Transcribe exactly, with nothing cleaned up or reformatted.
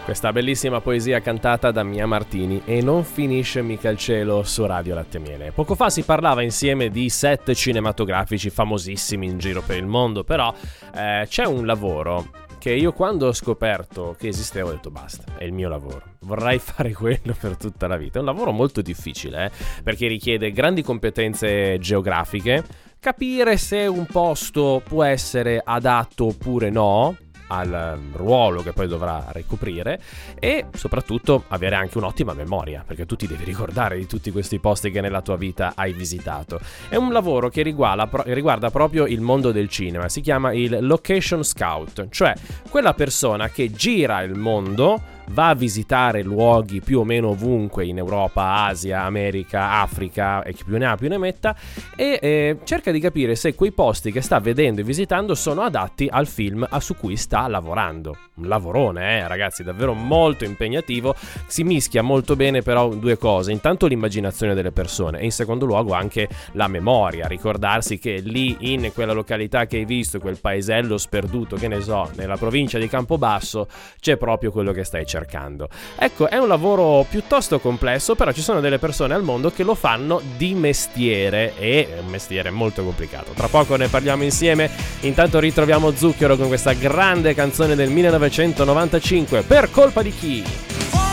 Questa bellissima poesia cantata da Mia Martini e non finisce mica il cielo su Radio Latte e Miele. Poco fa si parlava insieme di set cinematografici famosissimi in giro per il mondo, però eh, c'è un lavoro che io quando ho scoperto che esisteva ho detto basta, è il mio lavoro, vorrei fare quello per tutta la vita. È un lavoro molto difficile, eh, perché richiede grandi competenze geografiche, capire se un posto può essere adatto oppure no al ruolo che poi dovrà ricoprire, e soprattutto avere anche un'ottima memoria, perché tu ti devi ricordare di tutti questi posti che nella tua vita hai visitato. È un lavoro che riguarda, riguarda proprio il mondo del cinema, si chiama il location scout, cioè quella persona che gira il mondo, va a visitare luoghi più o meno ovunque in Europa, Asia, America, Africa e chi più ne ha più ne metta, e eh, cerca di capire se quei posti che sta vedendo e visitando sono adatti al film su cui sta lavorando. Un lavorone, eh ragazzi, davvero molto impegnativo. Si mischia molto bene però due cose: intanto l'immaginazione delle persone e in secondo luogo anche la memoria, ricordarsi che lì in quella località che hai visto, quel paesello sperduto, che ne so, nella provincia di Campobasso, c'è proprio quello che stai cercando. Ecco, è un lavoro piuttosto complesso, però ci sono delle persone al mondo che lo fanno di mestiere e è un mestiere molto complicato. Tra poco ne parliamo insieme. Intanto ritroviamo Zucchero con questa grande canzone del millenovecentonovantacinque, Per colpa di chi?